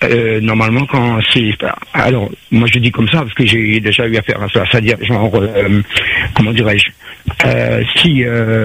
normalement, quand c'est... Alors, moi je dis comme ça, parce que j'ai déjà eu affaire à ça, c'est-à-dire, genre, comment dirais-je, si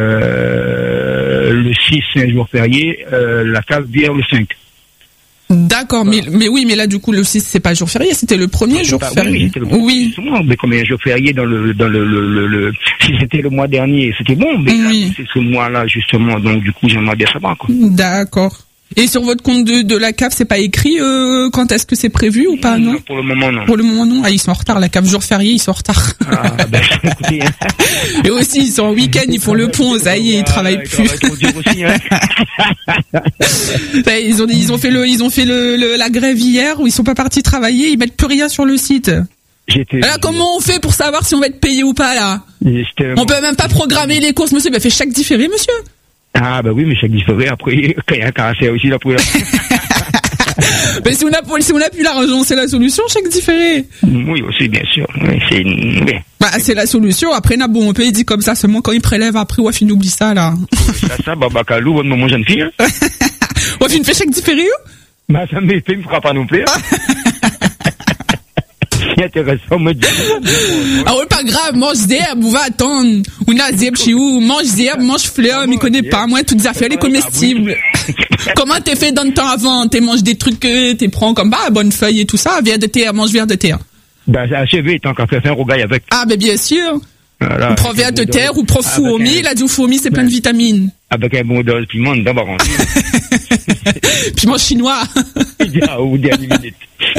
le 6 c'est un jour férié, la cave vient le 5. D'accord, voilà. mais oui, mais là du coup le 6 c'est pas jour férié, c'était le premier jour férié. Oui. Mais comme un jour férié dans le si c'était le mois dernier, c'était bon, mais oui. Là, c'est ce mois-là justement, donc du coup j'aimerais bien savoir quoi. D'accord. Et sur votre compte de la cave, c'est pas écrit quand est-ce que c'est prévu ou pas, non? Pour le moment, non. Pour le moment, non. Ah, ils sont en retard. La cave jour férié, ils sont en retard. Ah, ben, écoutez. Et aussi, ils sont en week-end, ils font le pont, ça y est, ils travaillent plus. Aussi, hein. Ils ont fait la grève hier où ils sont pas partis travailler, ils mettent plus rien sur le site. Alors comment on fait pour savoir si on va être payé ou pas, là? On peut même pas programmer les courses, monsieur. Fait chèque différé, monsieur. Ah, bah oui, mais chaque différé, après, quand il y a un caractère aussi, là, pour mais si on a plus l'argent, c'est la solution, chèque différé. Oui, aussi, bien sûr. Oui, c'est la solution. Après, on peut dire comme ça, seulement quand il prélève, après, Wafin oublie ça, là. Ça, Babakalou, bonne maman, jeune fille. Wafin fait chèque différé, ou? Bah, ça me fera pas non plus. Intéressant, me dire. Ah ouais, pas grave, mange des herbes, on va attendre. On a des herbes chez vous, mange des herbes, mange fleurs, m'y connais pas, moi, toutes les affaires, les comestibles. Comment t'es fait dans le temps avant? T'es manges des trucs que t'es prends comme, bonne feuille et tout ça, verre de terre, mange verre de terre. Bah, c'est achevé, tant qu'à faire un rogaille avec. Ah, ben, bien sûr. Voilà, ou prends verre de terre, ou prends fourmi, il a dit fourmi, c'est plein de vitamines. Avec un bon dose piment, d'abord. Piment chinois. Ou des minutes.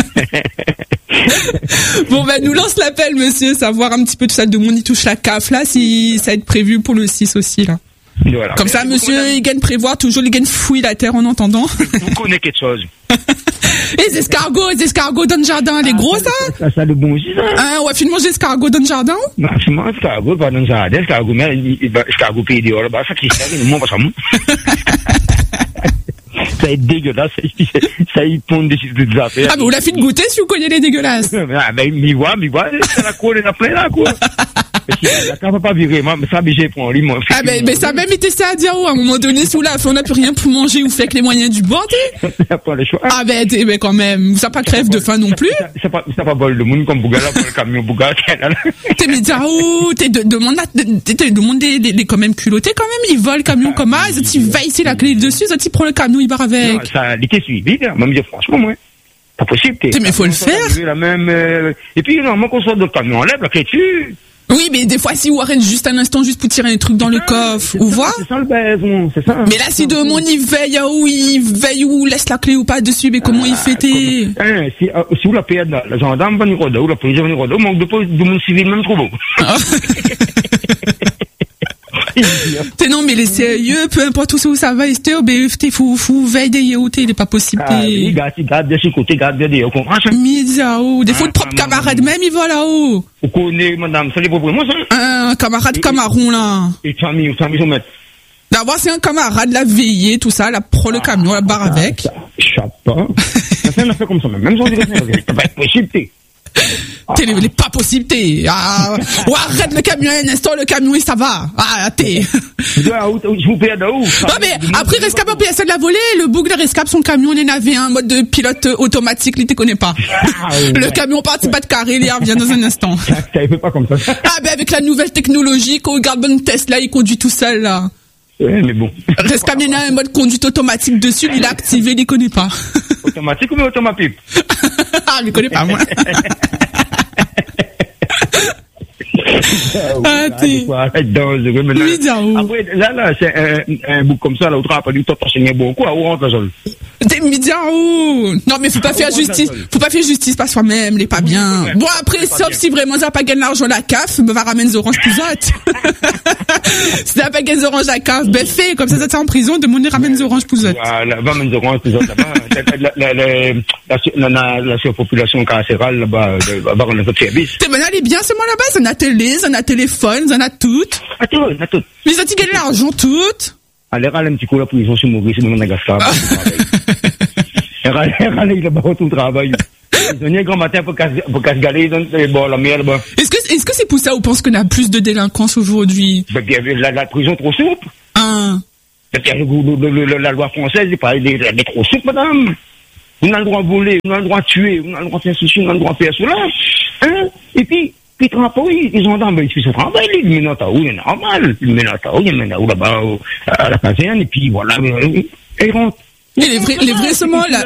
Bon, nous lance l'appel, monsieur, savoir un petit peu tout ça de monde, il touche la CAF, là, si ça va être prévu pour le 6 aussi, là. Voilà. Comme ça, monsieur, il gagne prévoir, toujours, il gagne fouiller la terre en entendant. Vous connaissez quelque chose. Les escargots dans le jardin, les gros, ça? Ça, le bon aussi, ça. Hein, on va finalement manger escargots dans le jardin? Non, finalement, escargots, pas dans le jardin, escargots pays dehors, là-bas, ça, c'est le monde pas ça. Ça est dégueulasse, ça y pond des affaires. Ah, mais on l'a fait de goûter si vous connaissez les dégueulasses. Ah, ben, m'y voit, c'est la cour, il y en a plein là, quoi. La carte va pas virer, moi, mais ça, j'ai pris en lit, moi. Ah, mais ça a même été ça à dire, à un moment donné, sous la fin, on n'a plus rien pour manger, ou fait avec les moyens du bord, pas le choix. Ah, ben, quand même, ça pas crève de faim non plus. Ça pas bol de monde comme Bougala, pour le camion Bougala, t'es Midiao, demande des quand même culottés, quand même, ils volent le camion comme ça, ils va ici la clé dessus, ils prennent le camion, ils barrent avec. Non, ça, il était suivi, là. Moi, me dire, franchement, moi, pas possible, mais faut le faire. La même, et puis, normalement, qu'on sort de camion, on lève la clé dessus. Oui, mais des fois, si vous arrêtez juste un instant, juste pour tirer un truc dans le coffre, ou voir. C'est ça le baise, c'est ça. Mais là, si de monde, il veille ou laisse la clé ou pas dessus, mais comment il fait, si vous la payez, la gendarme va nous roder, ou la police va nous roder, manque de monde civil, même trop beau. Non, mais les sérieux, peu importe où ça va, il faut veiller où il est pas possible. Garde de ce côté, garde de des comprends? Des fois, de propres camarades même, ils vont là-haut. Vous connaissez, madame, ça les propres, moi, ça? Un camarade Cameroun, là. Et famille, son maître. D'abord, c'est un camarade, la veillée, tout ça, la pro le camion, la barre avec. Je sais pas. Ça fait un affaire comme ça, même si on dit que ça va être possible, les pas possibilités. Arrête le camion un instant, le camion, ça va. Je vous paye d'où? Non, mais après, Rescap a payé ça de la volée. Le bouc de Rescap, son camion, il avait un mode de pilote automatique, il te connaît pas. Le camion partit pas de carré, il revient dans un instant. Ça fait pas comme ça. Avec la nouvelle technologie, quand on regarde bonne Tesla, il conduit tout seul, là. Ouais, mais bon. Rescap, il a un mode conduite automatique dessus, il a activé, il connaît pas. Automatique ou automatique? Il connaît pas, moi. Après, là, c'est un bouc comme ça, là, où tu as pas du tout enseigné beaucoup, où rentre la zone. T'es Midiao! Non, mais faut pas faire justice. Faut pas faire justice par soi-même, les pas bien. Bon, après, sauf si vraiment ça pas gagné l'argent la CAF, va ramener des oranges pouzottes. Si t'as pas gagné des oranges la CAF, fait, comme ça t'es en prison, demande ramène des oranges pouzottes. Voilà, va ramener des oranges pouzottes là-bas. La surpopulation carcérale, là-bas, va rendre notre service. T'es bon, elle est bien, c'est moi là-bas, ça a télé, ça a téléphone, ça a tout. Ah, tout, on a tout. Mais ça a gagné l'argent tout. Allez, râle un petit coup, la prison, c'est Maurice, c'est Madagascar. Râle, il a pas tout le travail. Ils ont grand matin pour casse-galer, bon, la merde, là-bas. Est-ce que c'est pour ça, on pense qu'on a plus de délinquance aujourd'hui? La prison trop souple. La loi française, elle est trop souple, madame. on a le droit de voler, on a le droit de tuer, on a le droit de faire ceci, on a le droit de faire cela. Hein? Et puis travail, ils ont d'abord, ils font ce travail, ils mènent à Taou, il y en a normal, ils mènent à Taou, ils mènent là-bas, à la caserne, et puis voilà, ils rentrent. Et les vrais seulement là,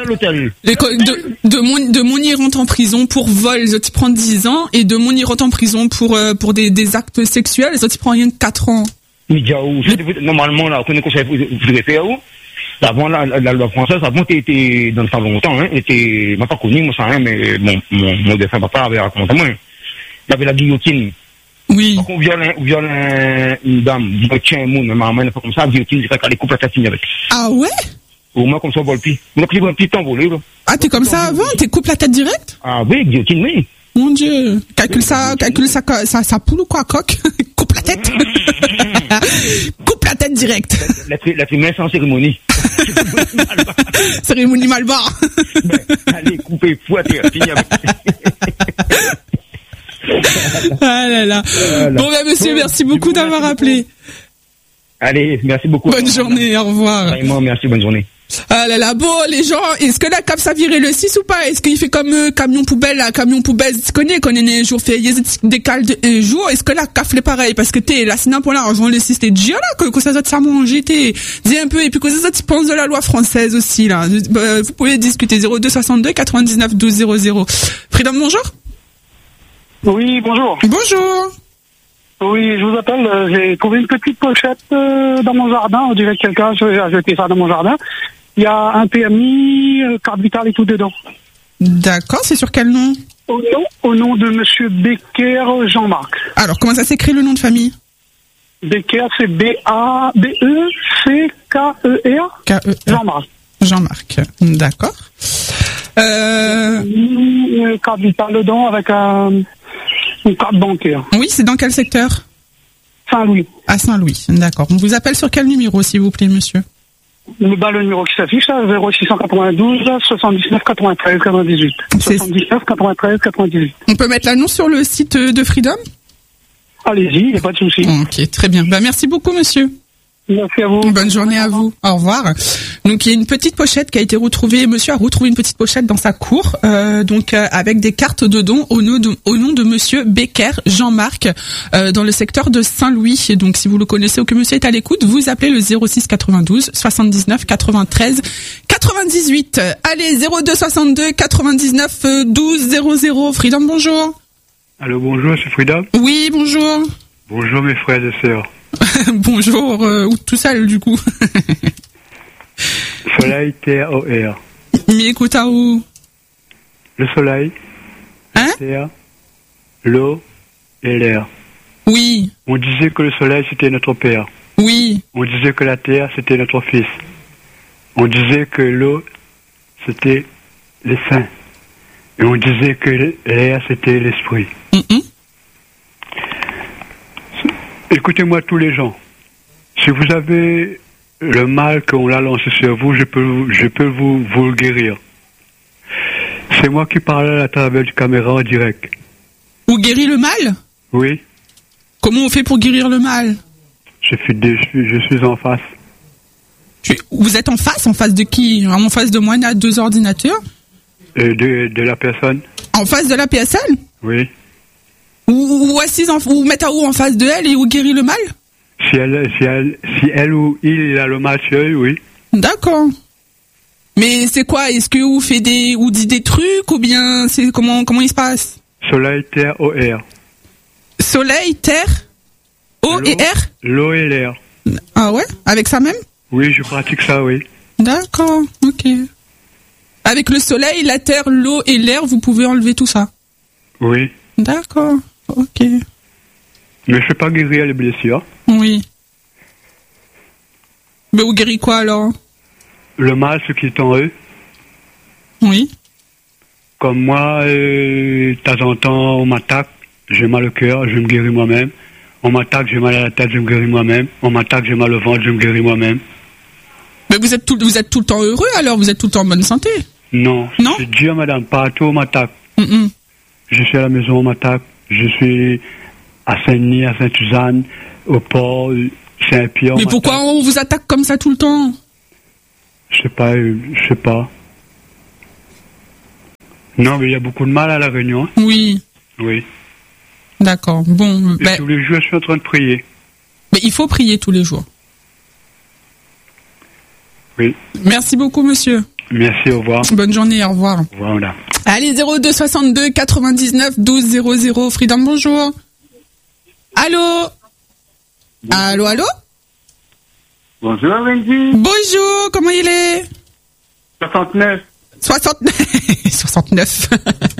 de Mouni rentre en prison pour vol, les autres prennent 10 ans, et de Mouni rentre en prison pour des actes sexuels, les autres prennent rien que 4 ans. Mais normalement, là, on connaît qu'on voudrait faire où? Avant la loi française, avant t'étais dans le temps longtemps, hein, m'a pas connu, moi ça rien, mais mon défunt papa avait raconté moi. Il y avait la guillotine. Oui. Quand on viole une dame, on tient un monde, mais maman n'est pas comme ça, la guillotine, c'est qu'elle coupe la tête avec. Ah ouais? Au moins comme ça, on vole plus. On a pris un petit temps volé, là. Ah, t'es comme ça avant? T'es coupe la tête direct? Ah oui, guillotine, oui. Mon Dieu. Calcule ça poule ou quoi, coq? Coupe la tête. Coupe la tête direct. L'être humain sans cérémonie. Cérémonie Malbar. Allez, couper, fouetter, fini avec. Ah là là. Bon, bah, monsieur, merci beaucoup d'avoir appelé. Allez, merci beaucoup. Bonne journée, au revoir. Vraiment, merci, bonne journée. Ah là là, bon, les gens, est-ce que la CAF ça virait le 6 ou pas? Est-ce qu'il fait comme camion poubelle, là, camion poubelle, tu connais, qu'on est un jour fait, des cales de un jour, est-ce que la CAF l'est pareil? Parce que t'es, là, sinon pour l'argent, le 6, t'es déjà là, que ça doit te faire manger, dis un peu, et puis que ça tu penses de la loi française aussi, là. Vous pouvez discuter 0262 99 12 00. Freedom, bonjour. Oui, bonjour. Bonjour. Oui, je vous appelle, j'ai trouvé une petite pochette dans mon jardin, on dirait que quelqu'un a jeté ça dans mon jardin. Il y a un PMI, carte vitale et tout dedans. D'accord, c'est sur quel nom? Au nom de monsieur Becker Jean-Marc. Alors, comment ça s'écrit le nom de famille? Becker, c'est B-A-B-E-C-K-E-R. Jean-Marc. Jean-Marc, d'accord. Une carte vitale dedans avec une carte bancaire. Oui, c'est dans quel secteur? Saint-Louis. À Saint-Louis, d'accord. On vous appelle sur quel numéro, s'il vous plaît, monsieur? Le numéro qui s'affiche, 0692 79 93 98. 79 93 98. On peut mettre l'annonce sur le site de Freedom? Allez-y, il n'y a pas de souci. Ok, très bien. Bah, merci beaucoup, monsieur. Merci à vous. Bonne journée à vous. Au revoir. Donc il y a une petite pochette qui a été retrouvée. Monsieur a retrouvé une petite pochette dans sa cour, avec des cartes de dons au nom de monsieur Becker Jean-Marc dans le secteur de Saint-Louis. Et donc si vous le connaissez ou que monsieur est à l'écoute, vous appelez le 06 92 79 93 98. Allez, 02 62 99 12 00. Freedom, bonjour. Allô, bonjour, c'est Freedom. Oui, bonjour. Bonjour mes frères et sœurs. Bonjour, ou tout seul du coup. Soleil, terre, eau, air. Mais écoute à où? Le soleil, la terre, l'eau et l'air. Oui. On disait que le soleil c'était notre père. Oui. On disait que la terre c'était notre fils. On disait que l'eau c'était les saints. Et on disait que l'air c'était l'esprit. Écoutez-moi tous les gens. Si vous avez le mal qu'on l'a lancé sur vous, je peux vous le guérir. C'est moi qui parle à travers du caméra en direct. Vous guérir le mal? Oui. Comment on fait pour guérir le mal? Je suis en face. Vous êtes en face de qui? En face de moi, il y a 2 ordinateurs. De la personne. En face de la PSL? Oui. Ou assise ou mettre à où en face de elle et où guérir le mal? Si elle ou il a le mal sur elle, oui. D'accord. Mais c'est quoi? Est-ce que vous faites ou dit des trucs ou bien c'est comment il se passe? Soleil, terre, eau, air. Soleil, terre, eau et air? L'eau et l'air. Ah ouais? Avec ça même? Oui, je pratique ça, oui. D'accord, ok. Avec le soleil, la terre, l'eau et l'air, vous pouvez enlever tout ça? Oui. D'accord, ok. Mais je ne fais pas guérir les blessures. Oui. Mais vous guérissez quoi alors? Le mal, ce qui est en eux. Oui. Comme moi, de temps en temps, on m'attaque, j'ai mal au cœur, je me guéris moi-même. On m'attaque, j'ai mal à la tête, je me guéris moi-même. On m'attaque, j'ai mal au ventre, je me guéris moi-même. Mais vous êtes tout le temps heureux alors? Vous êtes tout le temps en bonne santé? Non. Non? C'est Dieu, madame. Partout, on m'attaque. Je suis à la maison, on m'attaque. Je suis à Saint-Denis, à Sainte-Suzanne, au port, Saint-Pierre. Mais pourquoi on vous attaque comme ça tout le temps? Je sais pas. Non, mais il y a beaucoup de mal à La Réunion. Hein. Oui. Oui. D'accord. Bon, Et tous les jours, je suis en train de prier. mais il faut prier tous les jours. Oui. Merci beaucoup, monsieur. Merci, au revoir. Bonne journée, au revoir. Voilà. Allez, 02 62 99 12 00. Freedom, bonjour. Allô? Allô, allô? Bonjour, Wendy. Bonjour, comment il est? 69. 69. 69.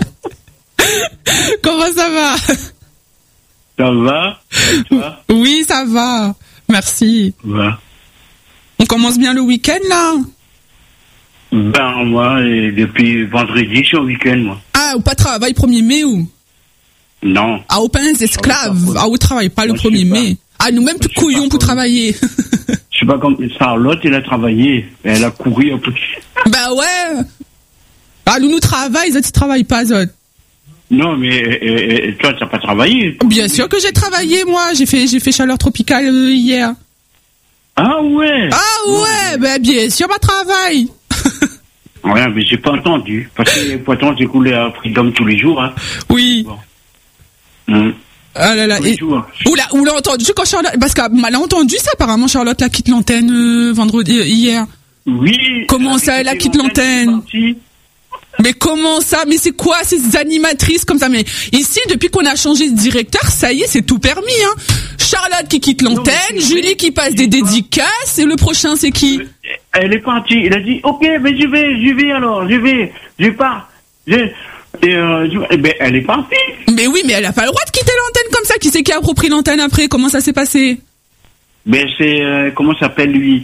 Comment ça va? Ça va? Toi? Oui, ça va. Merci. Ouais. On commence bien le week-end, là? Ben, moi, depuis vendredi, je suis au week-end, moi. Ah, ou pas travail 1er mai, ou? Non. Ah, au pain esclaves. Ah, au travail, pas le Moi, je 1er sais mai. Ah, nous-mêmes, tout couillons pour travailler. Je sais pas comme Charlotte, elle a travaillé. Elle a couru un peu. Bah ouais. Ah, nous travaillons, ils travaillent pas, autres. Non, mais toi, t'as pas travaillé. Bien sûr que j'ai travaillé, moi. J'ai fait chaleur tropicale hier. Ah ouais. Ah ouais, ben bien sûr, ma travail. Ouais, mais j'ai pas entendu. Parce que pourtant, j'ai coulé à Freedom tous les jours. Hein. Oui. Bon. Ah là là. Tous les jours. Ou l'a entendu quand Charlotte, parce qu'elle a entendu ça apparemment, Charlotte la quitte l'antenne vendredi hier. Oui. Comment ça, elle a quitté l'antenne? Mais comment ça? Mais c'est quoi ces animatrices comme ça? Mais ici, depuis qu'on a changé de directeur, ça y est, c'est tout permis, hein. Charlotte qui quitte l'antenne, Julie qui passe des dédicaces, et le prochain c'est qui? Elle est partie. Elle a dit, ok, mais je vais alors, je pars. Ben, elle est partie. Mais oui, mais elle a pas le droit de quitter l'antenne comme ça. Qui c'est qui a repris l'antenne après? Comment ça s'est passé? Ben c'est comment s'appelle lui?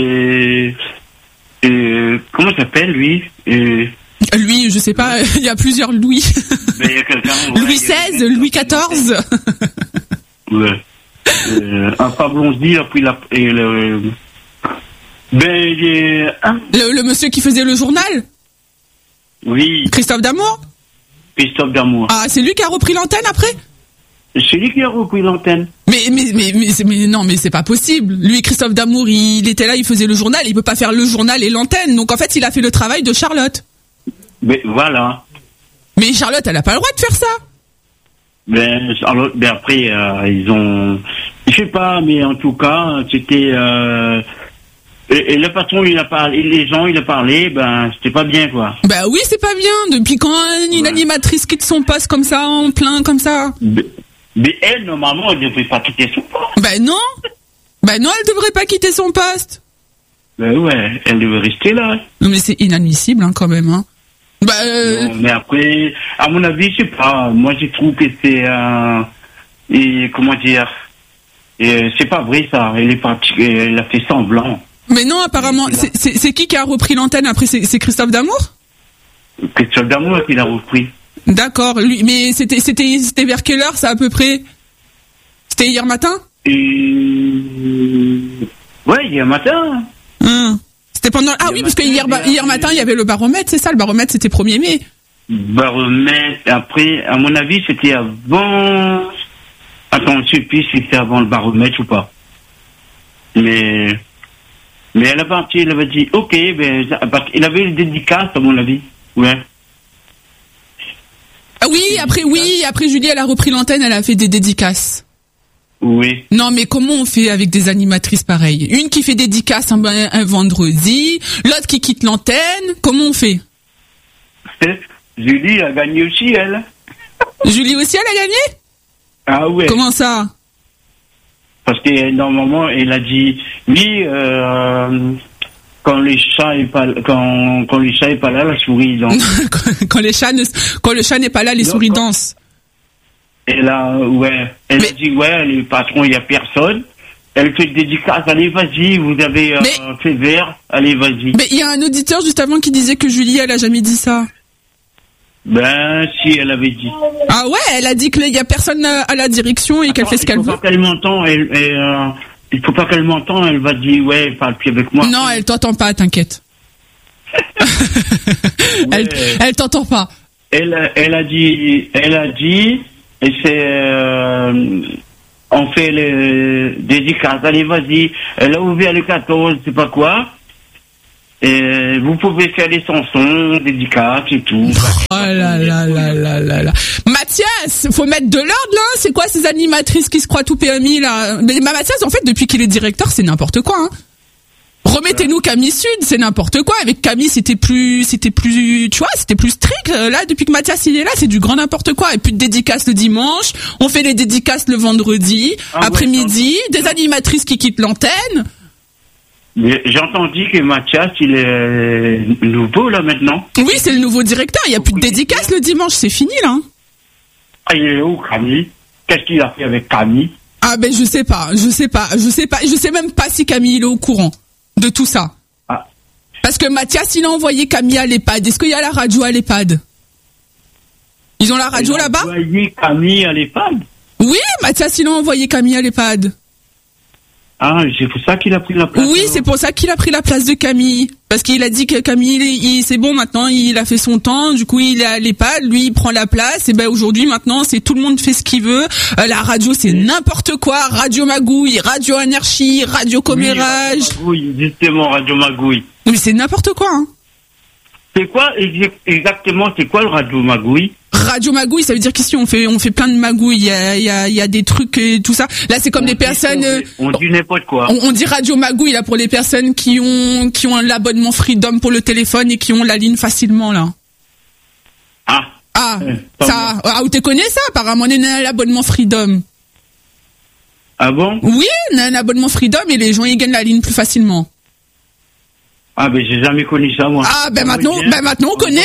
Comment s'appelle lui? Lui, je sais pas, il y a plusieurs Louis. Ben, il y a quelqu'un. Louis XVI, Louis XIV. Ouais. Un Pablonzi a pris le monsieur qui faisait le journal? Oui. Christophe D'Amour? Christophe D'Amour. Ah, c'est lui qui a repris l'antenne après? C'est lui qui a repris l'antenne. Mais non, mais c'est pas possible. Lui, Christophe D'Amour, il était là, il faisait le journal, il peut pas faire le journal et l'antenne. Donc en fait, il a fait le travail de Charlotte. Mais voilà. Mais Charlotte, elle a pas le droit de faire ça. Ben après, ils ont... Je sais pas, mais en tout cas, c'était... Et le patron, il a parlé, les gens, il a parlé, ben, c'était pas bien, quoi. Bah oui, c'est pas bien. Depuis quand une animatrice quitte son poste comme ça, en plein, comme ça? Mais elle, normalement, elle devrait pas quitter son poste. Bah non, elle devrait pas quitter son poste. Ben ouais, elle devait rester là. Non mais c'est inadmissible, hein, quand même, hein. Non, mais après, à mon avis, je sais pas, moi je trouve que c'est et comment dire, c'est pas vrai ça, elle est partie, elle a fait semblant. Mais non, apparemment, c'est qui a repris l'antenne après? C'est Christophe D'Amour? Christophe D'Amour qui l'a repris. D'accord, lui, mais c'était vers quelle heure ça à peu près? C'était hier matin? Ouais, hier matin. C'était pendant... Ah oui, parce que hier matin, il y avait le baromètre, c'est ça? Le baromètre, c'était 1er mai. Baromètre, après, à mon avis, c'était avant... Attends, je sais plus si c'était avant le baromètre ou pas. Mais elle a parti, elle avait dit, ok, ben, il avait une dédicace, à mon avis. Ouais. Ah oui, après Julie, elle a repris l'antenne, elle a fait des dédicaces. Oui. Non, mais comment on fait avec des animatrices pareilles? Une qui fait dédicace un vendredi, l'autre qui quitte l'antenne, comment on fait? Julie a gagné aussi, elle. Julie aussi, elle a gagné? Ah ouais. Comment ça? Parce que normalement, elle a dit, oui, quand le chat est pas là, la souris danse. quand le chat n'est pas là, les souris dansent. Elle a dit, ouais, le patron, il n'y a personne. Elle fait dédicace, allez, vas-y, vous avez fait vert, allez, vas-y. Mais il y a un auditeur juste avant qui disait que Julie, elle a jamais dit ça. Ben, si, elle avait dit. Ah ouais, elle a dit qu'il n'y a personne à la direction et qu'elle fait ce qu'elle veut. Il faut pas qu'elle m'entende, elle va dire, ouais, elle parle plus avec moi. Non, elle t'entend pas, t'inquiète. Ouais. Elle t'entend pas. Elle a dit, et c'est, on fait les dédicaces, allez, vas-y. Elle a ouvert le 14, je sais pas quoi. Et vous pouvez faire des chansons, dédicaces et tout. Oh là là là là là là. Mathias, faut mettre de l'ordre là. C'est quoi ces animatrices qui se croient tout PMI là? Mais Mathias, en fait, depuis qu'il est directeur, c'est n'importe quoi. Hein. Remettez-nous Camille Sud, c'est n'importe quoi. Avec Camille, c'était plus, tu vois, c'était plus strict. Là, depuis que Mathias il est là, c'est du grand n'importe quoi. Et puis de dédicaces le dimanche, on fait les dédicaces le vendredi, après-midi, des animatrices qui quittent l'antenne. Mais j'ai entendu que Mathias, il est nouveau là maintenant. Oui, c'est le nouveau directeur. Il y a plus de dédicaces le dimanche, c'est fini là. Ah, il est où Camille? Qu'est-ce qu'il a fait avec Camille? Ah ben je sais même pas si Camille il est au courant de tout ça. Ah. Parce que Mathias, il a envoyé Camille à l'EHPAD. Est-ce qu'il y a la radio à l'EHPAD? Ils ont la radio là-bas? Il a envoyé Camille à l'EHPAD? Oui, Mathias, il a envoyé Camille à l'EHPAD. Ah, c'est pour ça qu'il a pris la place. Oui, c'est pour ça qu'il a pris la place de Camille. Parce qu'il a dit que Camille, c'est bon maintenant, il a fait son temps, du coup il est à l'EHPAD, lui il prend la place, et ben aujourd'hui maintenant c'est tout le monde fait ce qu'il veut, la radio c'est n'importe quoi, Radio Magouille, Radio Anarchie, Radio Commérage. Oui, Radio Magouille, justement, Radio Magouille. Mais c'est n'importe quoi, hein. C'est quoi exactement, c'est quoi le Radio Magouille? Radio Magouille, ça veut dire qu'ici on fait plein de magouilles, il y a des trucs et tout ça. Là c'est comme les personnes on dit n'importe quoi. On dit Radio Magouille là pour les personnes qui ont l'abonnement Freedom pour le téléphone et qui ont la ligne facilement là. Ou tu connais ça apparemment, on a l'abonnement Freedom. Ah bon? Oui, on a un abonnement Freedom et les gens ils gagnent la ligne plus facilement. Ah ben j'ai jamais connu ça moi. Ah ben maintenant on connaît.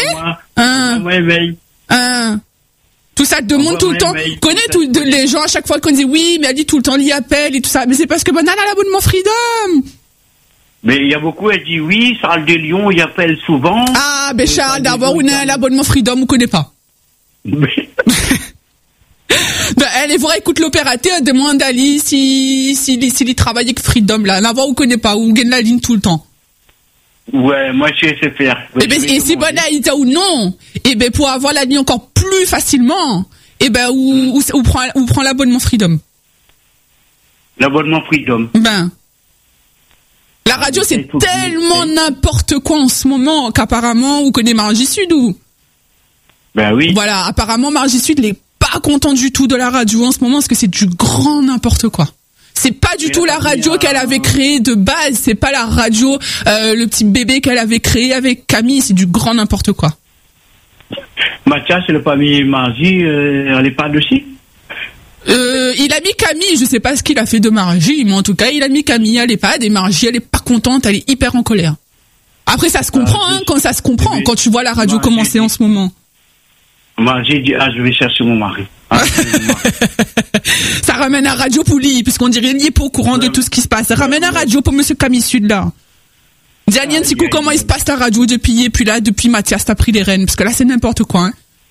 Tout ça demande tout le temps. Connais les gens à chaque fois qu'on dit oui, mais elle dit tout le temps l'y appelle et tout ça. Mais c'est parce que on a l'abonnement Freedom. Mais il y a beaucoup, elle dit oui, Charles de Lyon, il appelle souvent. Ah ben Charles, d'abord on a l'abonnement Freedom, on connaît pas. Elle voir écoute l'opérateur, demande à lui s'il travaille avec Freedom là. Là-bas on connaît pas, on gagne la ligne tout le temps. Ouais, moi je sais faire. Et si bon il dit ou non, et ben pour avoir la ligne encore plus facilement, et ben ou prend l'abonnement Freedom. L'abonnement Freedom. Ben la radio c'est tellement n'importe quoi en ce moment qu'apparemment on connaît Margie Sud ou. Ben oui. Voilà, apparemment Margie Sud n'est pas content du tout de la radio en ce moment parce que c'est du grand n'importe quoi. C'est pas du tout la radio qu'elle avait créée de base, c'est pas la radio, le petit bébé qu'elle avait créé avec Camille, c'est du grand n'importe quoi. Mathias, il n'a pas mis Margie à l'EHPAD aussi? Il a mis Camille, je sais pas ce qu'il a fait de Margie, mais en tout cas, il a mis Camille à l'EHPAD et Margie, elle est pas contente, elle est hyper en colère. Après, ça se comprend, quand ça se comprend, quand tu vois la radio commencer en ce moment. Margie dit, je vais chercher mon mari. Ça ramène un radio pour lui, puisqu'on dirait qu'il n'est pas au courant de tout ce qui se passe. Ça ramène un radio pour monsieur Camille Sud, là. Dis à Niantikou comment il se passe la radio depuis Mathias t'as pris les rênes, parce que là, c'est n'importe quoi,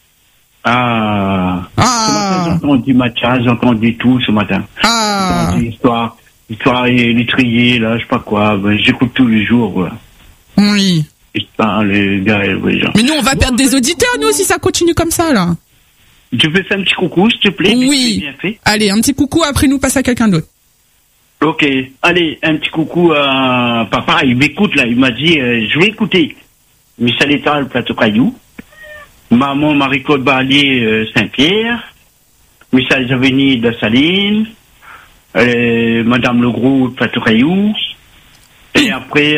hein. J'ai entendu Mathias, j'ai entendu tout ce matin. J'ai entendu l'histoire électriée, là, je sais pas quoi. J'écoute tous les jours, quoi. Oui. Les gars, les gens. Mais nous, on va perdre des auditeurs, nous, si ça continue comme ça, là. Tu peux faire un petit coucou, s'il te plaît? Oui. Bien fait. Allez, un petit coucou, après nous passe à quelqu'un d'autre. Ok. Allez, un petit coucou à papa. Il m'écoute, là. Il m'a dit, je vais écouter. Michel État, le plateau Caillou. Maman Marie-Claude Barlier, Saint-Pierre. Michel Javeni de Saline. Madame Legros, le plateau Caillou. Et après,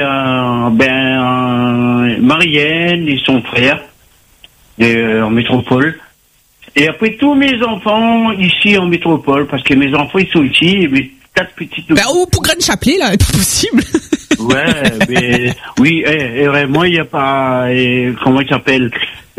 Marianne et son frère, en métropole. Et après, tous mes enfants ici en métropole, parce que mes enfants, ils sont ici, et mes 4 petites... ou pour Grande Chapelet, là, c'est pas possible. Ouais, mais, oui, vraiment, il n'y a pas, comment il s'appelle,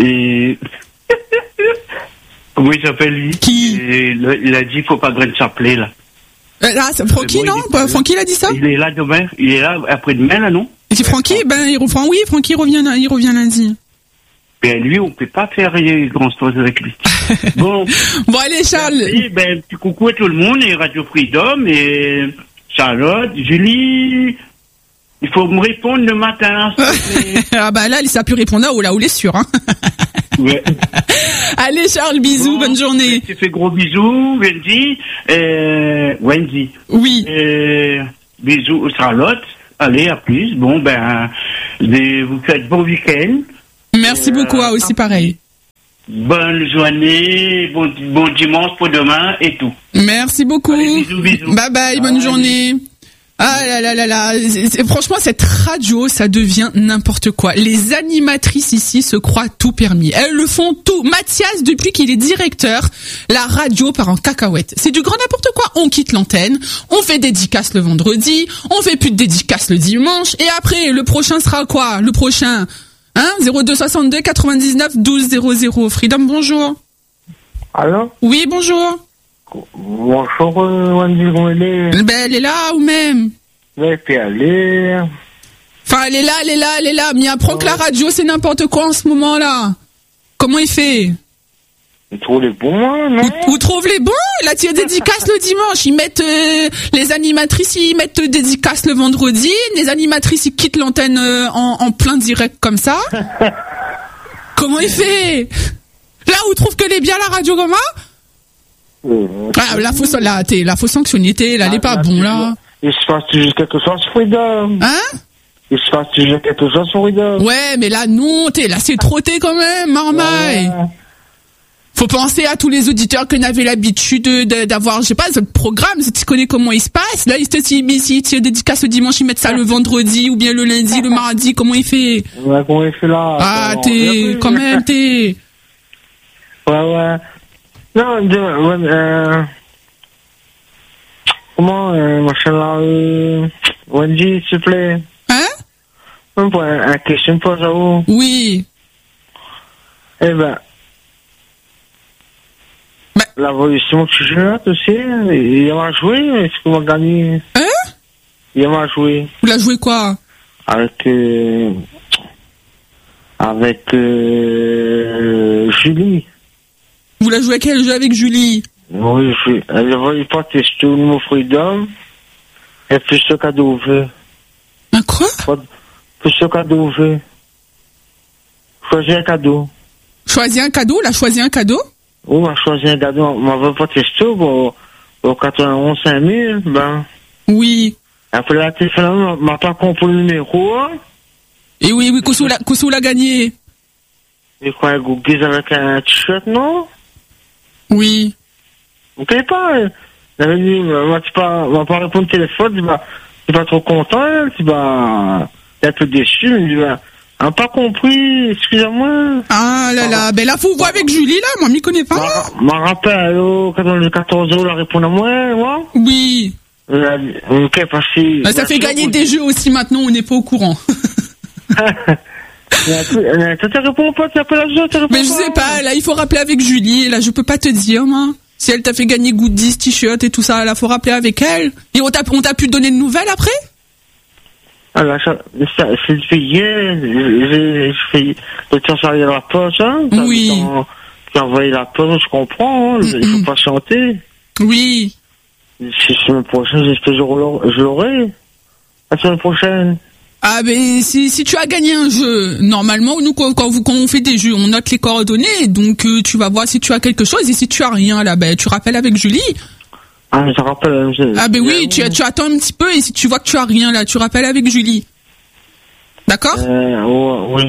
comment il s'appelle, lui? Qui? Il a dit, il faut pas Grande Chapelet, là. Là, c'est Francky, non? Francky, il a dit ça? Il est là demain, il est là après-demain, là, non? Et c'est Francky, Francky revient lundi. Ben, lui, on peut pas faire grand chose avec lui. Bon, allez, Charles. Petit coucou à tout le monde, et Radio Freedom, et Charlotte, Julie. Il faut me répondre le matin. Là, ça a pu répondre là où il est sûr, hein. Ouais. Allez, Charles, bisous, bonne journée. Je te fais gros bisous, Wendy. Oui. Bisous, Charlotte. Allez, à plus. Bon, vous faites bon week-end. Merci beaucoup, aussi pareil. Bonne journée, bon dimanche pour demain et tout. Merci beaucoup. Allez, bisous. Bye bye, bonne journée. Ah là. Franchement, cette radio, ça devient n'importe quoi. Les animatrices ici se croient tout permis. Elles le font tout. Mathias, depuis qu'il est directeur, la radio part en cacahuète. C'est du grand n'importe quoi. On quitte l'antenne, on fait dédicace le vendredi, on fait plus de dédicace le dimanche, et après, le prochain sera quoi? Le prochain, 0262 99 12 00. Freedom, bonjour. Allô? Oui, bonjour. Bonjour, Wendy, comment elle est? Elle est là ou même? Ouais, puis elle est... Enfin, elle est là. Mais apprends que la radio, c'est n'importe quoi en ce moment-là. Comment il fait? Il trouve les bons, non? Où trouve les bons? Là, tu as dédicace le dimanche. Ils mettent, les animatrices, ils mettent dédicace le vendredi. Les animatrices, ils quittent l'antenne en plein direct comme ça. Comment il fait? Là, où trouve que les bien la radio, comment? Là, faut sanctionner, là, elle est pas bon, là. Il se passe toujours quelque chose, Freedom. Il se passe toujours quelque chose, Freedom. Ouais, mais là, non, là, c'est trop quand même, marmaille. Ouais. Faut penser à tous les auditeurs qu'on avait l'habitude d'avoir, je sais pas, ce programme, si tu connais comment il se passe. Là, si tu dédicace le dimanche, ils mettent ça le vendredi, ou bien le lundi, le mardi, comment il fait? Ouais, comment il fait là? Ah, quand même. Ouais. Non, comment, machin là, Wendy, s'il te plaît. Un question pour vous. Oui. Eh ben, la révolution que tu joues, tu sais, il m'a joué, est-ce qu'on va gagner? Il m'a joué. Vous l'avez joué quoi? Avec Julie. Vous la jouez à quel jeu avec Julie? Oui, elle va pas tester le mot Freedom. Et plus ce cadeau ouvert. Un quoi? Plus ce cadeau ouvert. Choisis un cadeau. Choisis un cadeau? Elle a choisi un cadeau? Oui, on a choisi un cadeau. On va pas tester au 91 5000, Oui. Après la téléphone, m'a pas compris le numéro. Et oui, Koussou l'a gagné. Et quoi, un Google avec un t-shirt, non? Oui. Vous ne pas? J'avais dit, tu vas pas répondre au téléphone, tu vas pas trop content, tu vas un peu déçu, mais tu vas, pas compris, excusez-moi. Ah là, là, faut voir avec Julie, là, moi, m'y connais pas. M'en rappelle, 14 euros, la répondre à moi. Oui. Ok, parce que... ça fait gagner des jeux aussi maintenant, on n'est pas au courant. Tu te réponds pas, tu appelles la jeu, tu réponds pas. Mais je sais pas, là, il faut rappeler avec Julie, là, je peux pas te dire, moi. Si elle t'a fait gagner goodies, t-shirt et tout ça, là, faut rappeler avec elle. Et on t'a pu te donner de nouvelles après? Alors, c'est fait hier, j'ai fait le temps de la poste, Oui. Tu as envoyé la poste, je comprends, il faut patienter. Oui. La semaine prochaine, j'espère que je l'aurai. La semaine prochaine. Ah ben si tu as gagné un jeu, normalement nous quand on fait des jeux, on note les coordonnées, donc tu vas voir si tu as quelque chose, et si tu as rien là, tu rappelles avec Julie. Ah, je rappelle. Ah ben oui, tu attends un petit peu, et si tu vois que tu as rien là, tu rappelles avec Julie. D'accord? Oui.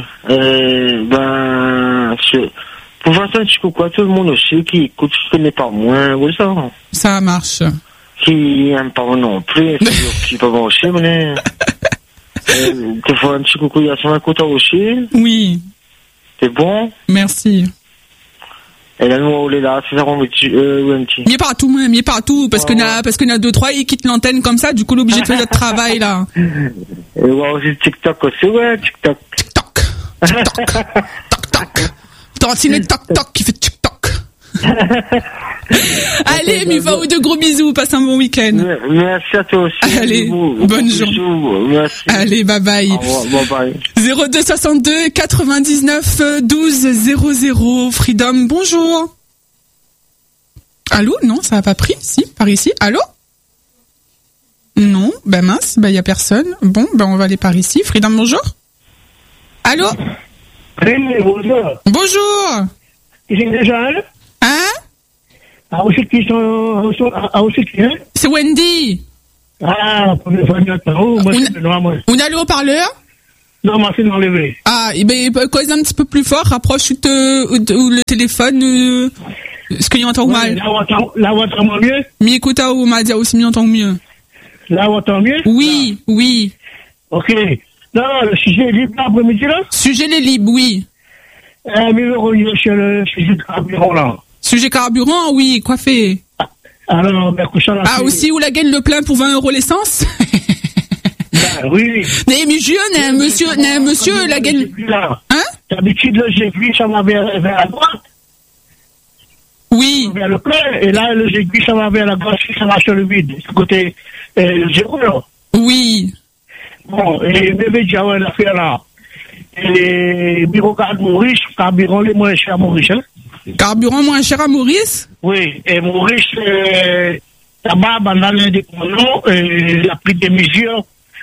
Pour faire ça un petit coucou à tout le monde aussi qui écoute, qui connaît pas moins, oui ça. Ça marche. Qui aime pas non plus, qui pas bon aussi, mais. Tu fais un petit coucou à son écouteur aussi. Oui. C'est bon. Merci. Et là, nous, on est là, c'est ça qu'on veut dire, Il est partout, même, il est partout, parce qu'il y a 2-3, ils quittent l'antenne comme ça, du coup, l'obligé de faire notre travail, là. Et ouais, aussi TikTok aussi, ouais, TikTok. Toc. Tantinet toc, qui fait TikTok. Allez, Mifaou, de gros bisous, passe un bon week-end. Merci à toi aussi. Allez, bonne journée. Merci. Allez, bye bye. Au revoir, bye bye. 0262 99 12 00. Freedom, bonjour. Allô? Non, ça n'a pas pris? Si, par ici. Allô? Non, mince, y a personne. Bon, on va aller par ici. Freedom, bonjour. Allô? Bonjour. Bonjour. C'est déjà Hein? C'est Wendy. C'est Wendy. Ah, pour les familles, moi, c'est Benoît, moi. On a le haut-parleur? Non, moi, c'est enlevé. Ah, et ben, cause un petit peu plus fort, rapproche le téléphone, est-ce qu'il y entend mal? Là, on entend mieux? Mais écoute, on m'a dit aussi, on entend mieux. Là, on entend mieux? Oui, là. Oui. Ok. Non, le sujet est libre l'après-midi, là? Sujet est libre, oui. Mais on sur le sujet de carburant, là. Sujet carburant, oui, quoi fait? Alors, ben, couchant là. Ah, aussi, où la gagne le plein pour 20 € l'essence? Ben, oui. Mais monsieur, la gagne. Hein? D'habitude, là, j'ai vu, ça va vers la droite. Oui. Vers le plein, et là, j'ai vu, ça va vers la gauche, ça va sur le vide. Côté, zéro, là. Oui. Bon, et bébé Diawa, l'affaire là. Et bureau de Maurice, carburant les moins cher à Maurice, hein? Carburant moins cher à Maurice? Oui, et Maurice, là-bas, pendant l'indépendance, il a pris des mesures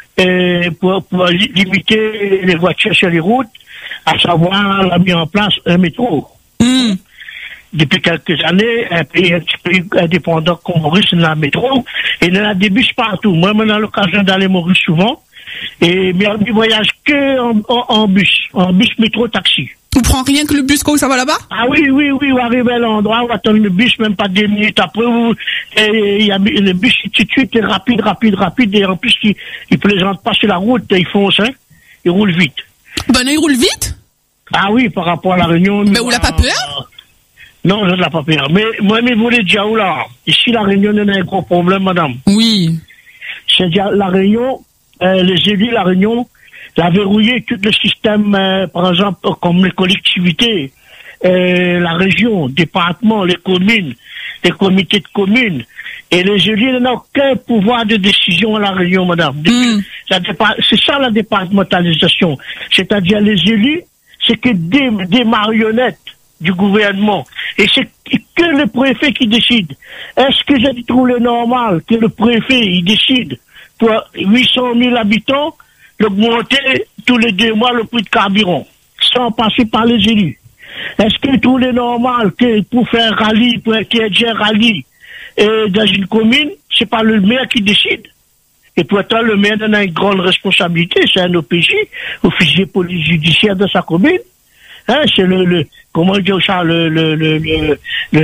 pour limiter les voitures sur les routes, à savoir, il a mis en place un métro. Depuis quelques années, un pays indépendant comme Maurice, il a un métro, et il a des bus partout. Moi, on a l'occasion d'aller à Maurice souvent, et mais on ne voyage que en bus métro taxi. On prend rien que le bus quand ça va là-bas? Ah oui, on arrive à l'endroit, on attend le bus, même pas 2 minutes après, il y a le bus tout de suite est rapide, et en plus, il plaisante pas sur la route, il fonce, hein, il roule vite. Ben, il roule vite? Ah oui, par rapport à la Réunion. Mais vous l'avez pas peur? Non, je ne l'ai pas peur. Mais moi, vous voulez dire, là, ici, la Réunion, on a un gros problème, madame. Oui. C'est-à-dire, la Réunion, les élus de la Réunion, la verrouillé tout le système, par exemple, comme les collectivités, la région, département, les communes, les comités de communes. Et les élus n'ont aucun pouvoir de décision à la Réunion, madame. C'est ça la départementalisation. C'est-à-dire, les élus, c'est que des marionnettes du gouvernement. Et c'est que le préfet qui décide. Est-ce que j'ai trouvé normal que le préfet, il décide pour 800 000 habitants, d'augmenter tous les 2 mois le prix de carburant, sans passer par les élus? Est-ce que tout est normal que pour faire un rallye, pour qu'il y ait un rallye dans une commune, c'est pas le maire qui décide? Et pourtant, le maire en a une grande responsabilité, c'est un OPJ, officier police judiciaire de sa commune. Hein, c'est comment dire ça, le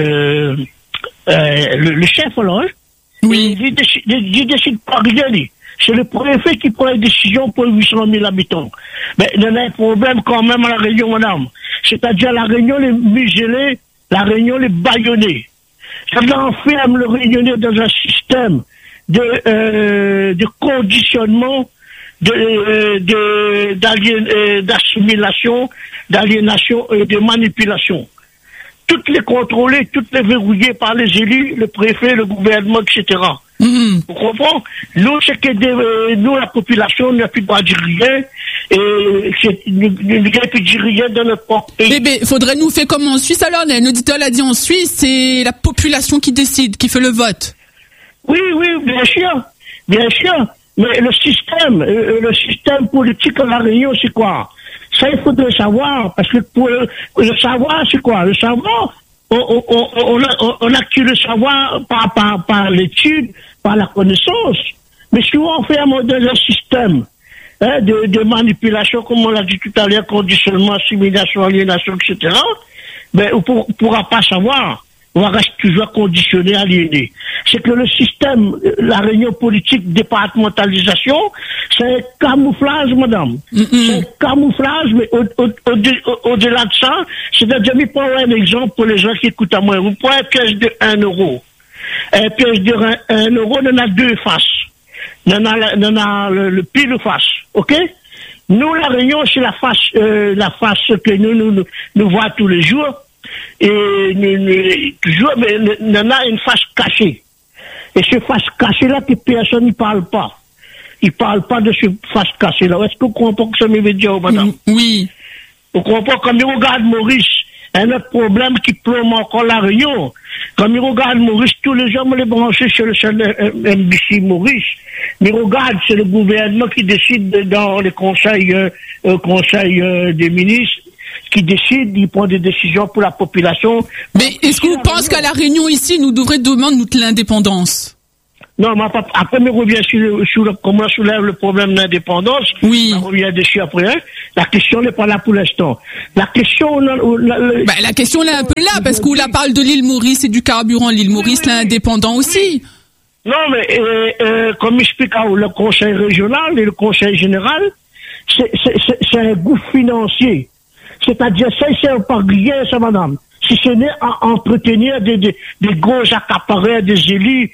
chef, là, hein? Oui. Il décide pas rien, lui. C'est le préfet qui prend les décisions pour 800 000 habitants. Mais il y a un problème quand même à la Réunion, madame. C'est-à-dire la Réunion les muselés, la Réunion les bâillonnés. Ça enferme le Réunionnais dans un système de conditionnement, d'assimilation, d'aliénation et de manipulation. Toutes les contrôlées, toutes les verrouillées par les élus, le préfet, le gouvernement, etc. Vous comprenez? Nous, c'est que nous, la population, on n'a plus le droit de dire rien, et nous n'avons plus de dire rien dans notre propre pays. Eh bien, faudrait nous faire comme en Suisse, alors. Un auditeur l'a dit en Suisse, c'est la population qui décide, qui fait le vote. Oui, bien sûr. Mais le système politique à la Réunion, c'est quoi? Ça, il faudrait savoir, parce que pour le savoir, c'est quoi? Le savoir, on accuse le savoir par l'étude, par la connaissance. Mais si on fait dans un système de manipulation, comme on l'a dit tout à l'heure, conditionnement, assimilation, aliénation, etc., ben, on ne pourra pas savoir. On va rester toujours conditionné, aliéné. C'est que le système, la réunion politique, départementalisation, c'est un camouflage, madame. C'est un camouflage, mais au-delà de ça, c'est-à-dire, je prends un exemple pour les gens qui écoutent à moi. Vous prenez un pièce de 1 euro. Un pièce de 1 euro, on en a 2 faces. On a le pile face. OK? Nous, la réunion, c'est la face que nous voyons tous les jours. Et toujours, mais il y en a une face cachée. Et ce face cachée-là, que personne n'y parle pas. Il parle pas de ce face cachée-là. Est-ce que vous comprenez que ça me veut dire, madame? Oui. Vous comprenez, comme il regarde Maurice, un autre problème qui plombe encore la Réunion. Comme il regarde Maurice, tous les gens me les branchés sur le chaîne MBC Maurice. Mais regarde, c'est le gouvernement qui décide dans les conseils des ministres, qui décide, il prend des décisions pour la population. Mais est-ce que vous pensez qu'à la Réunion ici, nous devrions demander notre l'indépendance? Non, après, me revient sur comment soulève le problème d'indépendance. Oui. On revient dessus après, hein. La question n'est pas là pour l'instant. La question, la question, elle est un peu là, parce qu'on la parle de l'île Maurice et du carburant. L'île Maurice, l'indépendant aussi. Non, mais, comme explique le conseil régional et le conseil général, c'est un gouffre financier. C'est-à-dire, ça, c'est pas rien, ça, madame. Si ce n'est à entretenir des gros accaparés, des élus,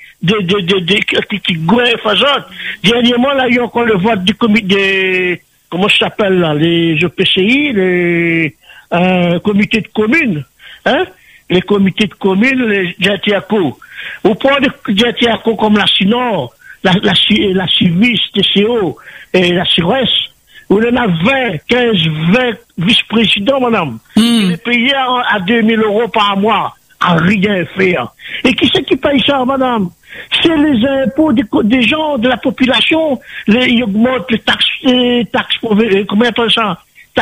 qui goûtent façon. Dernièrement, là, il y a encore le vote du comité comment ça s'appelle, là, les EPCI, les, comités de communes, hein? Les comités de communes, les Diatiaco. Au point de Diatiaco comme la Sinor, la Civis, TCO et la CIRES, où il y en a 20 vice-présidents, madame. Il est payé à 2000 € par mois, à rien faire. Et qui c'est qui paye ça, madame? C'est les impôts des gens, de la population. Ils augmentent les taxes, comment on appelle ça?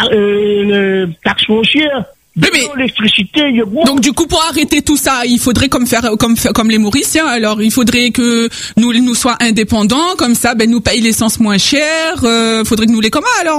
Taxes foncières. L'électricité, donc du coup, pour arrêter tout ça, il faudrait comme les Mauriciens. Alors, il faudrait que nous soient indépendants, comme ça, nous paye l'essence moins cher. Faudrait que nous les comment alors?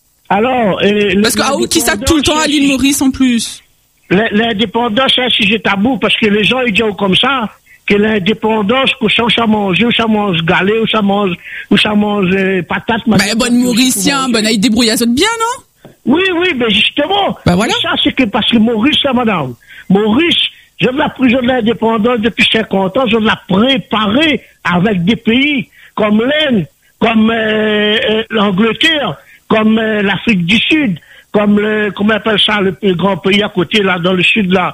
Parce que qui ça tout le temps à l'île Maurice en plus. L'indépendance, c'est un sujet tabou parce que les gens ils disent comme ça que l'indépendance, que ça mange galet, ou ça mange patate. Bonne Mauricien, il débrouille bien, non? Oui, ben justement. Voilà. Ça, c'est que parce que Maurice, ça, madame. Maurice, je la prison de l'indépendance depuis 50 ans, je l'ai préparé avec des pays comme l'Inde, comme l'Angleterre, comme l'Afrique du Sud, comme comment on appelle ça, le plus grand pays à côté, là, dans le sud, là,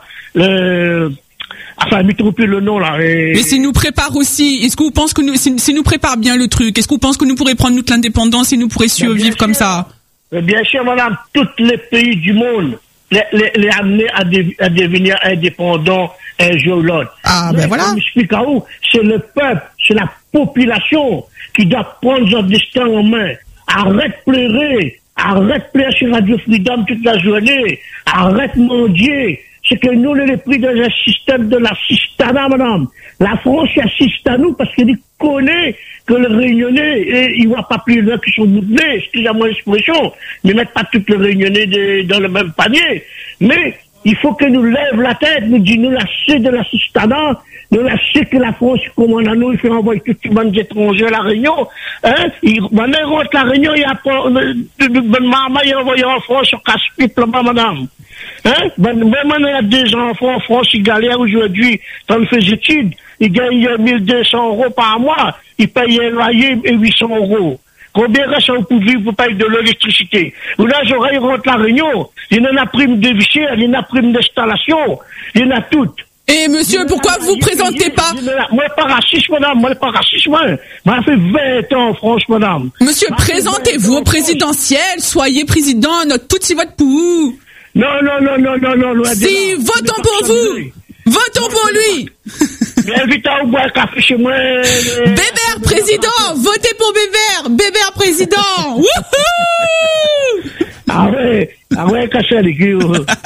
enfin, je ne trouve plus le nom, là. Mais s'il nous prépare aussi, est-ce que vous pensez que s'il nous prépare bien le truc, est-ce que vous pensez que nous pourrions prendre toute l'indépendance et nous pourrions survivre comme ça? Bien sûr, madame, tous les pays du monde, les amener à devenir indépendants un jour ou l'autre. Voilà. C'est le peuple, c'est la population qui doit prendre son destin en main. Arrête pleurer sur Radio Freedom toute la journée, arrête mendier. C'est que nous, les pris dans un système de la Sistana, madame. La France assiste à nous parce qu'elle connaît que les Réunionnais, ils voient pas plus loin qu'ils sont bouclés, excusez-moi l'expression, mais mettent pas toutes les Réunionnais dans le même panier. Mais il faut que nous lève la tête, nous disons, nous lâcher de la Sistana, nous lâcher que la France commande à nous, il fait envoyer toutes les bandes étrangers à la Réunion. Hein? Maintenant, il rentre la Réunion, il y a pas, maman, il est envoyé en France sur casse-pipe là-bas, madame. Hein? Même on a des enfants en France, ils galèrent aujourd'hui, dans les études, ils gagnent 1200 € par mois, ils payent un loyer et 800 €. Combien reste pour vivre pour payer de l'électricité? Ou là, j'aurais, ils rentrent la Réunion, il y en a prime de vicière, il y en a prime d'installation, il y en a toutes. Et monsieur, pourquoi vous présentez pas? Moi, pas raciste, madame, moi, Moi, fait 20 ans en France, madame. Monsieur, présentez-vous au présidentiel, soyez président, notre tout si vote pour vous. Non. Si, votons pour vous. Votons pour lui. Invitez à boire un café chez moi. Bébert président, votez pour Bébert. Bébert président. Wouhou! Ah ouais, cassez les culs.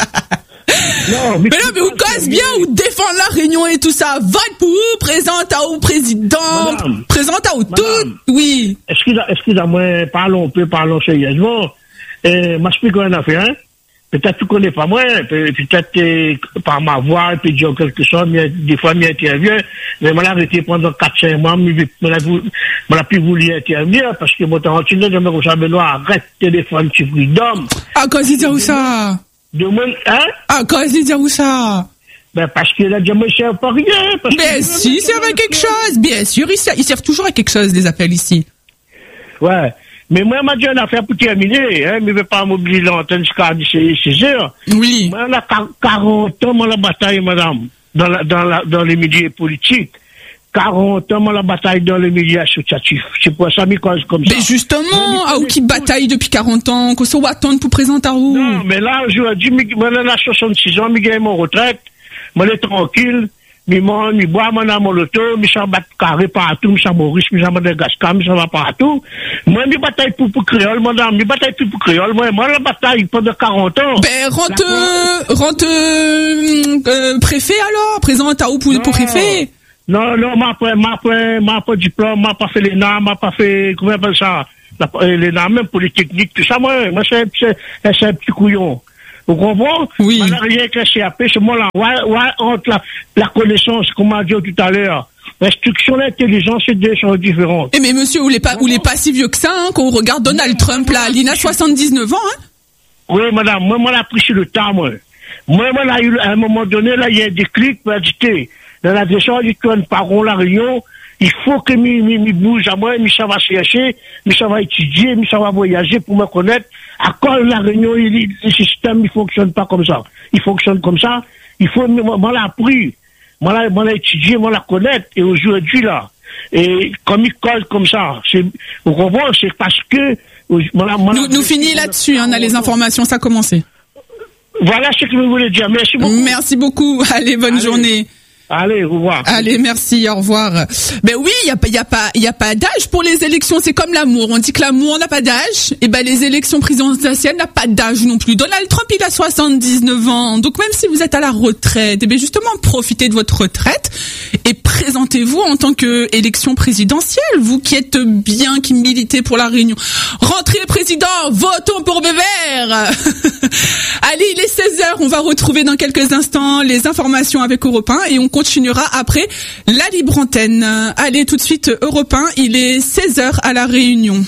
Mais vous cassez bien, vous défendez la Réunion et tout ça. Vote pour vous, présente à vous président, présente à vous tout. Oui. Excusez-moi, parlons sérieusement. M'explique une affaire, hein. Peut-être tu connais pas moi, peut-être par ma voix, et puis dire quelque chose, mais des fois, m'y intervient, mais moi, arrêté pendant 4-5 mois, m'la plus voulu intervenir, parce que moi, t'as continué de me rejoindre, Benoît, arrête téléphone, tu freedom. Quand il dit où ça? Quand il dit où ça? Parce que là, je me sers pas rien. Mais si, il sert à quelque chose, bien sûr, il sert toujours à quelque chose, les appels ici. Ouais. Mais moi, m'a dit une affaire pour terminer, hein, mais je ne vais pas mobiliser l'antenne jusqu'à 16 heures. Oui. Moi, on a 40 ans, moi, la bataille, madame, dans les milieux politiques. 40 ans, moi, la bataille dans les milieux associatifs. C'est pour ça, mais cause comme ça. Mais justement, à où qui bataille depuis 40 ans, qu'on soit attendre pour présenter à vous? Non, mais là, aujourd'hui, moi, on a 66 ans, je gagne mon retraite, moi, je suis tranquille. Mi bois, mon loto, mi s'en bat carré partout, mi s'en Maurice, mi s'en Madagascar, mi s'en va partout. Moi, mi bataille pour créole, madame, mi bataille pour créole, moi, la bataille pendant 40 ans. Rentre préfet alors, présente à où pour préfet? Non, m'a pas diplôme, m'a pas fait l'ENA, m'a pas fait, comment on appelle ça? L'ENA, même polytechnique, tout ça, moi, c'est un petit couillon. Vous comprenez? Oui. On n'a rien qu'un CAP, c'est moi là. Ouais, entre la connaissance, comme on a dit tout à l'heure. L'instruction, l'intelligence, c'est deux choses différentes. Eh, mais monsieur, il est pas si vieux que ça, hein, quand on regarde Donald Trump, là, il a 79 ans, hein? Oui, madame, moi, l'a pris sur le temps, moi. Moi, là, à un moment donné, là, il y a des clics, pour dit, dans la direction, il y a une parole, la réunion, il faut que je bouge à moi, ça va chercher, ça va étudier, ça va voyager pour me connaître. À quoi la réunion, le système, il fonctionne pas comme ça. Il fonctionne comme ça. Il faut, moi, l'a appris. Moi, l'a étudié, moi, la connaître. Et aujourd'hui, là, et comme il colle comme ça, vous comprenez, c'est parce que, nous finissons là-dessus, on a les informations, ça a commencé. Voilà ce que je voulais dire. Merci beaucoup. Merci beaucoup. Allez, bonne journée. Allez, au revoir. Allez, merci, au revoir. Ben oui, il y a pas d'âge pour les élections, c'est comme l'amour. On dit que l'amour n'a pas d'âge. Et ben, les élections présidentielles n'ont pas d'âge non plus. Donald Trump, il a 79 ans. Donc même si vous êtes à la retraite, et ben justement, profitez de votre retraite et présentez-vous en tant que élection présidentielle. Vous qui êtes bien, qui militez pour la Réunion. Rentrez président, votons pour Bébert. Allez, il est 16h. On va retrouver dans quelques instants les informations avec Europe 1 et on continuera après la libre antenne. Allez, tout de suite, Europe 1, il est 16h à La Réunion.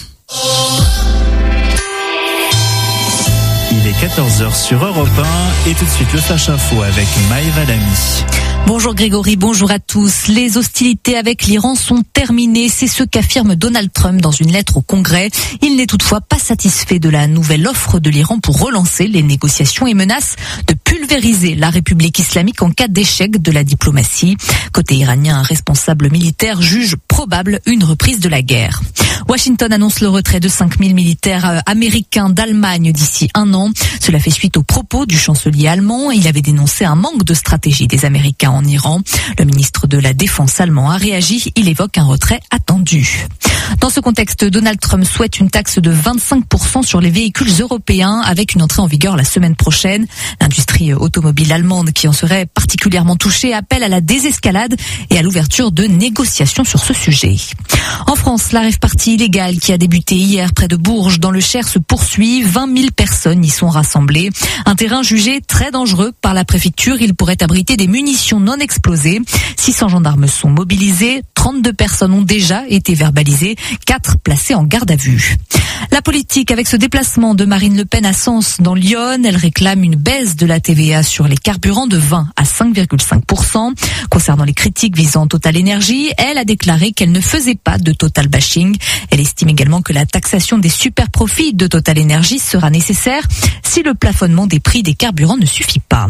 Il est 14h sur Europe 1 et tout de suite le Flash Info avec Maëva Lamy. Bonjour Grégory, bonjour à tous. Les hostilités avec l'Iran sont terminées, c'est ce qu'affirme Donald Trump dans une lettre au Congrès. Il n'est toutefois pas satisfait de la nouvelle offre de l'Iran pour relancer les négociations et menace de pulvériser la République islamique en cas d'échec de la diplomatie. Côté iranien, un responsable militaire juge probable une reprise de la guerre. Washington annonce le retrait de 5000 militaires américains d'Allemagne d'ici un an. Cela fait suite aux propos du chancelier allemand. Il avait dénoncé un manque de stratégie des Américains en Iran. Le ministre de la Défense allemand a réagi. Il évoque un retrait attendu. Dans ce contexte, Donald Trump souhaite une taxe de 25% sur les véhicules européens avec une entrée en vigueur la semaine prochaine. L'industrie automobile allemande qui en serait particulièrement touchée appelle à la désescalade et à l'ouverture de négociations sur ce sujet. En France, la rave-party illégale qui a débuté hier près de Bourges dans le Cher se poursuit. 20 000 personnes y sont rassemblées. Un terrain jugé très dangereux par la préfecture. Il pourrait abriter des munitions non explosées. 600 gendarmes sont mobilisés. 32 personnes ont déjà été verbalisées. 4 placées en garde à vue. La politique avec ce déplacement de Marine Le Pen à Sens dans l'Yonne. Elle réclame une baisse de la TVA sur les carburants de 20 à 5,5%. Concernant les critiques visant Total Énergie, elle a déclaré qu'elle ne faisait pas de total bashing. Elle estime également que la taxation des super profits de Total Énergie sera nécessaire si le plafonnement des prix des carburants ne suffit pas.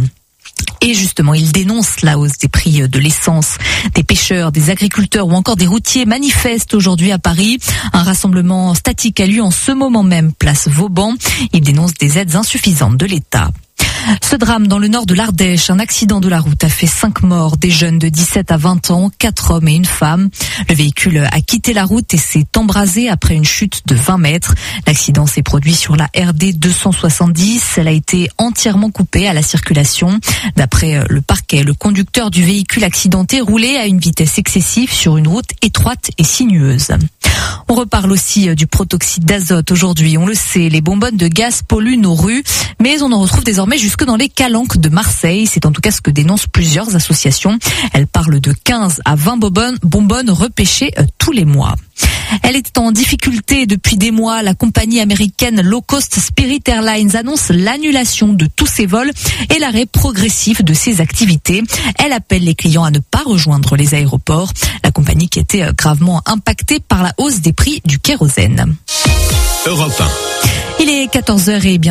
Et justement, il dénonce la hausse des prix de l'essence. Des pêcheurs, des agriculteurs ou encore des routiers manifestent aujourd'hui à Paris. Un rassemblement statique a lieu en ce moment même, place Vauban. Ils dénoncent des aides insuffisantes de l'État. Ce drame dans le nord de l'Ardèche, un accident de la route a fait 5 morts, des jeunes de 17 à 20 ans, 4 hommes et une femme. Le véhicule a quitté la route et s'est embrasé après une chute de 20 mètres. L'accident s'est produit sur la RD 270. Elle a été entièrement coupée à la circulation. D'après le parquet, le conducteur du véhicule accidenté roulait à une vitesse excessive sur une route étroite et sinueuse. On reparle aussi du protoxyde d'azote aujourd'hui. On le sait, les bonbonnes de gaz polluent nos rues, mais on en retrouve désormais jusque dans les calanques de Marseille. C'est en tout cas ce que dénoncent plusieurs associations. Elles parlent de 15 à 20 bonbonnes repêchées tous les mois. Elle est en difficulté depuis des mois. La compagnie américaine low cost Spirit Airlines annonce l'annulation de tous ses vols et l'arrêt progressif de ses activités. Elle appelle les clients à ne pas rejoindre les aéroports. La compagnie qui était gravement impactée par la hausse des prix du kérosène. Europe 1. Il est 14h et bien